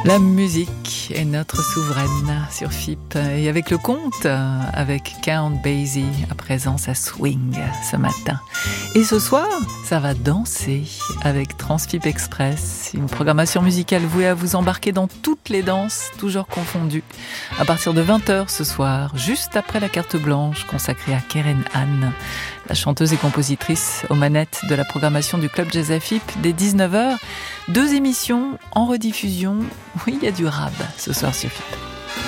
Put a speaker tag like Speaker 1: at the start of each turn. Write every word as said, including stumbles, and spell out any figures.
Speaker 1: La musique est notre souveraine sur F I P. Et avec le conte, avec Count Basie, à présent ça swing ce matin. Et ce soir, ça va danser avec Transfip Express, une programmation musicale vouée à vous embarquer dans toutes les danses, toujours confondues. À partir de vingt heures ce soir, juste après la carte blanche consacrée à Keren Anne, la chanteuse et compositrice aux manettes de la programmation du Club Jazz F I P dès dix-neuf heures. Deux émissions en rediffusion. Oui, il y a du rab ce soir sur F I P.